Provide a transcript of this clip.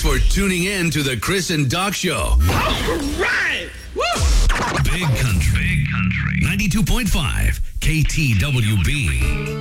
for tuning in to the Chris and Doc Show. All right. Woo! Big Country. 92.5 KTWB.